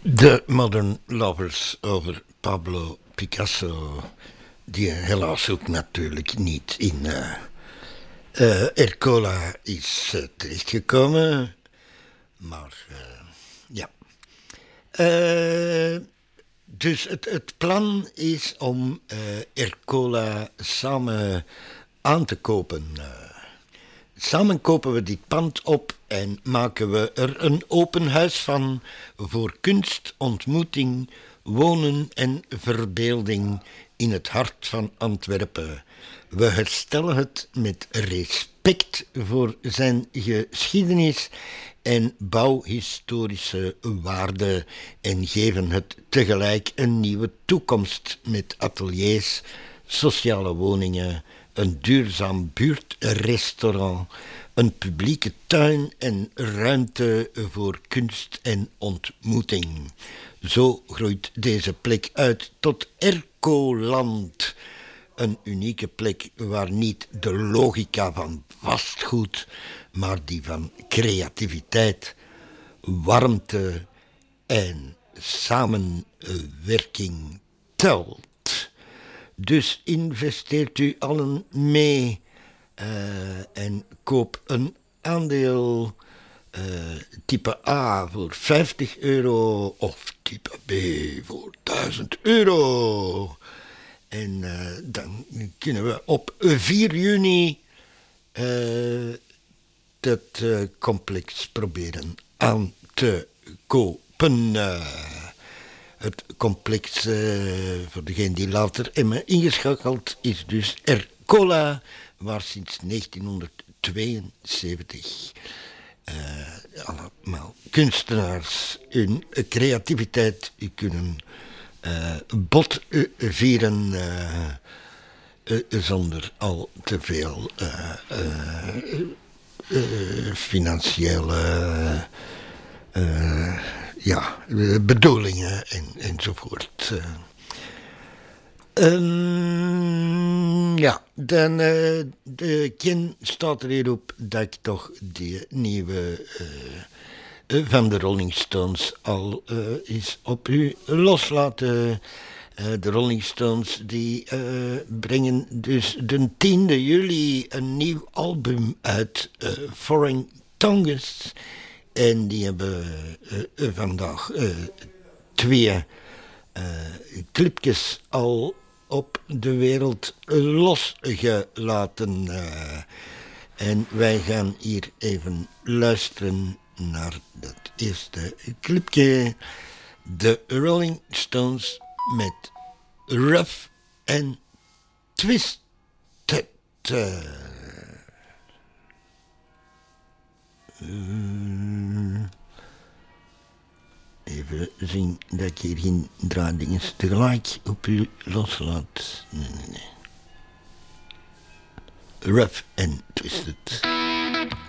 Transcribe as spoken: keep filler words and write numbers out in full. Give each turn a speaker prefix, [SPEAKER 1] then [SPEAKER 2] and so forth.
[SPEAKER 1] De Modern Lovers over Pablo Picasso, die helaas ook natuurlijk niet in uh, uh, Ercola is uh, terechtgekomen. Maar uh, ja. Uh, dus het, het plan is om uh, Ercola samen aan te kopen. Uh, Samen kopen we dit pand op en maken we er een open huis van voor kunst, ontmoeting, wonen en verbeelding in het hart van Antwerpen. We herstellen het met respect voor zijn geschiedenis en bouwhistorische waarde en geven het tegelijk een nieuwe toekomst met ateliers, sociale woningen, een duurzaam buurtrestaurant, een publieke tuin en ruimte voor kunst en ontmoeting. Zo groeit deze plek uit tot Ercoland, een unieke plek waar niet de logica van vastgoed, maar die van creativiteit, warmte en samenwerking telt. Dus investeert u allen mee uh, en koop een aandeel uh, type A voor vijftig euro of type B voor duizend euro. En uh, dan kunnen we op vier juni uh, dat uh, complex proberen aan te kopen. Uh, Het complex, uh, voor degene die later hebben ingeschakeld, is dus Ercola, waar sinds negentienhonderdtweeënzeventig uh, allemaal kunstenaars hun creativiteit kunnen uh, botvieren uh, uh, zonder al te veel uh, uh, uh, financiële Uh, ja, bedoelingen en, enzovoort. Uh, um, ja, dan uh, de ken staat er hierop dat ik toch die nieuwe uh, van de Rolling Stones al uh, eens op u loslaten. Uh, de Rolling Stones die uh, brengen dus de tiende juli een nieuw album uit, uh, Foreign Tongues. En die hebben uh, uh, vandaag uh, twee uh, clipjes al op de wereld losgelaten. Uh, en wij gaan hier even luisteren naar dat eerste clipje. De Rolling Stones met Rough and Twisted. Uh, Uh, even zien dat ik hier geen draaidinges tegelijk op u loslaat. Nee, nee, nee. Rough and Twisted.